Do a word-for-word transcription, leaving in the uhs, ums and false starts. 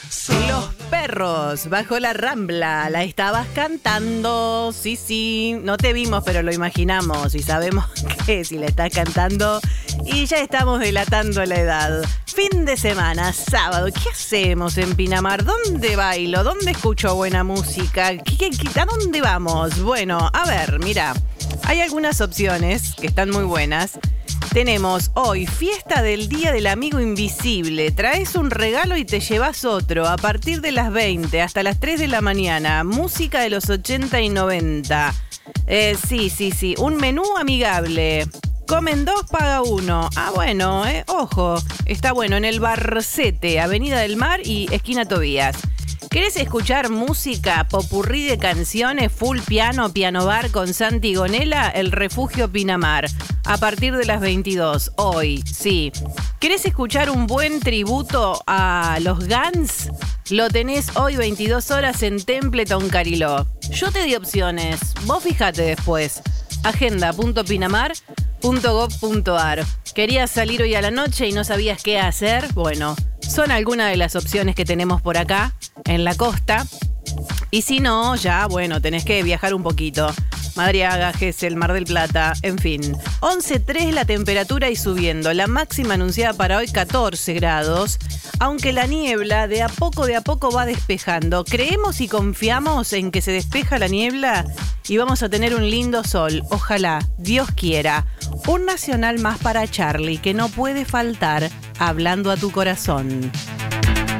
Los perros bajo la Rambla, la estabas cantando, sí, sí, no te vimos pero lo imaginamos y sabemos que si la estás cantando y ya estamos delatando la edad. Fin de semana, sábado, ¿qué hacemos en Pinamar? ¿Dónde bailo? ¿Dónde escucho buena música? ¿Qué, qué, qué, ¿A dónde vamos? Bueno, a ver, mira, hay algunas opciones que están muy buenas. Tenemos hoy fiesta del Día del Amigo Invisible. Traes un regalo y te llevas otro a partir de las veinte hasta las tres de la mañana. Música de los ochenta y noventa. Eh, sí, sí, sí. Un menú amigable. Comen dos, paga uno. Ah, bueno, eh. Ojo. Está bueno en el Barcete, Avenida del Mar y esquina Tobías. ¿Querés escuchar música, popurrí de canciones, full piano, piano bar con Santi Gonella? El Refugio Pinamar, a partir de las veintidós, hoy, sí. ¿Querés escuchar un buen tributo a los Guns? Lo tenés hoy veintidós horas en Templeton Cariló. Yo te di opciones, vos fijate después. agenda punto pinamar punto gov punto ar. ¿Querías salir hoy a la noche y no sabías qué hacer? Bueno, son algunas de las opciones que tenemos por acá, en la costa. Y si no, ya, bueno, tenés que viajar un poquito. Madariaga, Gesell, Mar del Plata, en fin. once punto tres la temperatura y subiendo. La máxima anunciada para hoy, catorce grados. Aunque la niebla de a poco, de a poco va despejando. Creemos y confiamos en que se despeja la niebla y vamos a tener un lindo sol. Ojalá, Dios quiera. Un nacional más para Charlie que no puede faltar, hablando a tu corazón.